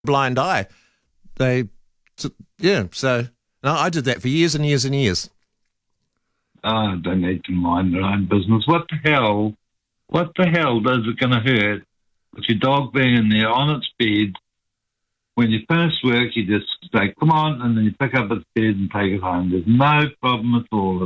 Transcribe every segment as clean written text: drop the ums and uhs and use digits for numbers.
blind eye. They, yeah. So no, I did that for years and years and years. Oh, they need to mind their own business. What the hell? What the hell does it going to hurt with your dog being in there on its bed? When you finish work, you just say, come on, and then you pick up its bed and take it home. There's no problem at all.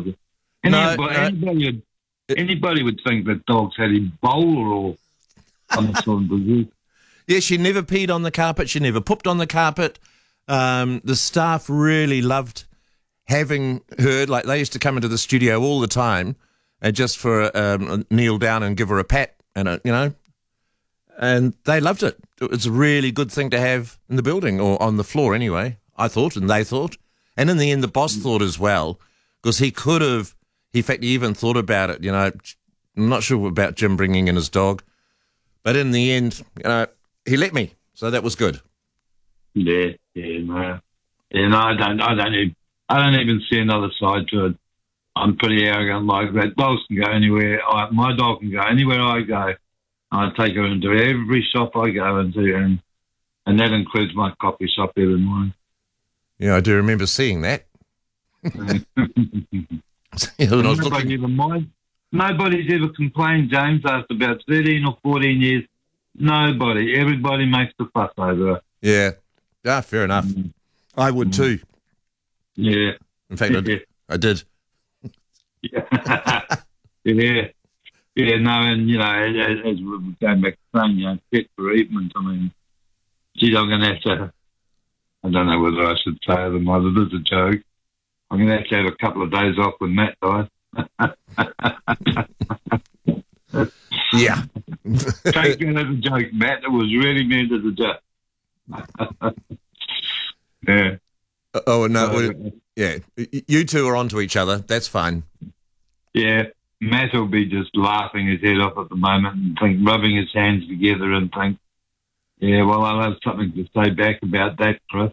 Anybody would think that dogs had Ebola or some sort of disease. Yeah, she never peed on the carpet. She never pooped on the carpet. The staff really loved having her. Like, they used to come into the studio all the time just for kneel down and give her a pat, and and they loved it. It was a really good thing to have in the building, or on the floor anyway, I thought, and they thought. And in the end, the boss thought as well, because he could have, in fact, he even thought about it, I'm not sure about Jim bringing in his dog, but in the end, he let me, so that was good. No. I don't even see another side to it. I'm pretty arrogant like that. Dogs can go anywhere. My dog can go anywhere I go. I take her into every shop I go into, and that includes my coffee shop every morning. Yeah, I do remember seeing that. Nobody's ever complained, James, after about 13 or 14 years. Nobody. Everybody makes the fuss over it. Yeah, fair enough. I would too. Yeah. In fact, I did. Yeah. Yeah, no, and, as we're going back to saying, pet bereavement, I mean, geez, I'm going to have to, I don't know whether I should say it or not, it is a joke. I'm going to have a couple of days off when Matt dies. Yeah. Take that as a joke, Matt. It was really meant as a joke. Yeah. Oh, no. Yeah. You two are onto each other. That's fine. Yeah. Matt will be just laughing his head off at the moment and rubbing his hands together and think, yeah, well, I'll have something to say back about that, Chris.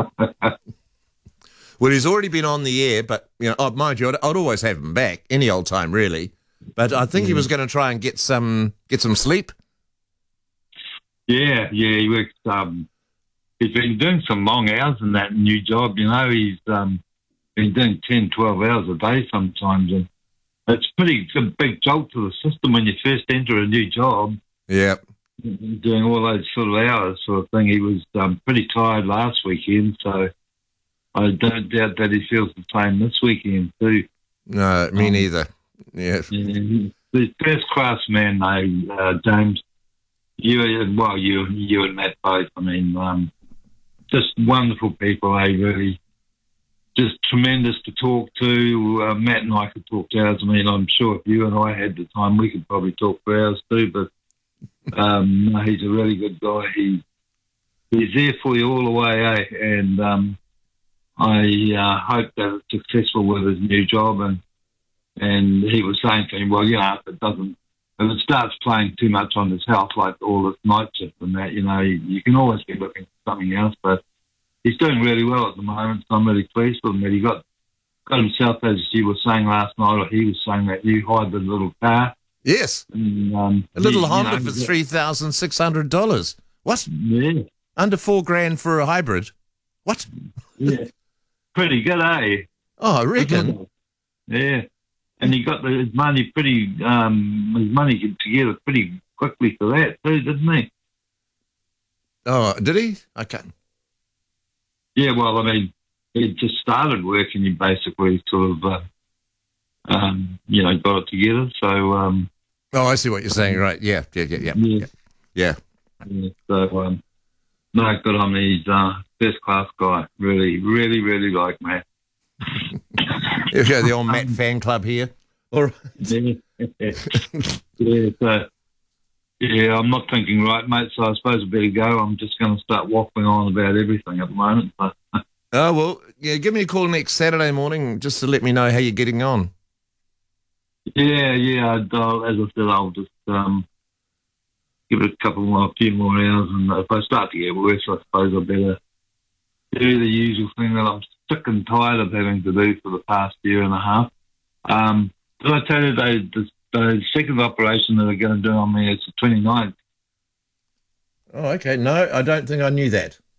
Well, he's already been on the air, but, mind you, I'd always have him back any old time, really. But I think he was going to try and get some sleep. Yeah, he works. He's been doing some long hours in that new job. He's been doing 10, 12 hours a day sometimes, and it's a big jolt to the system when you first enter a new job. Yeah. Doing all those sort of hours sort of thing. He was pretty tired last weekend, so I don't doubt that he feels the same this weekend too. No, me neither. Yeah. He's first class man, though, James. You and Matt both. I mean, just wonderful people, really. Just tremendous to talk to. Matt and I could talk to hours. I mean, I'm sure if you and I had the time, we could probably talk for hours too. But no, he's a really good guy. He's there for you all the way, and I hope that it's successful with his new job. And he was saying to him, well, if it starts playing too much on his health, like all this night shift and that, you can always be looking for something else. But he's doing really well at the moment, so I'm really pleased with him that he got himself, as you were saying last night, or he was saying, that new hybrid little car. Yes. And, a little Honda for $3,600. What? Yeah. Under $4,000 for a hybrid. What? Yeah. Pretty good, eh? Oh, I reckon. Yeah. And he got his money together pretty quickly for that too, didn't he? Oh, did he? Okay. Yeah, well, I mean, he just started working. He basically sort of, got it together. So. Oh, I see what you're saying. Right? Yeah. Yeah. So, no, good on him. He's first class guy. Really, really, really like Matt. Yeah, the old Matt fan club here. All right. Yeah, I'm not thinking right, mate, so I suppose I better go. I'm just going to start waffling on about everything at the moment. Oh, well, yeah, give me a call next Saturday morning just to let me know how you're getting on. Yeah, as I said, I'll just give it a few more hours, and if I start to get worse, I suppose I better do the usual thing that I'm sick and tired of having to do for the past year and a half. Did I tell you the second operation that they're going to do on me is the 29th? Oh, okay. No, I don't think I knew that.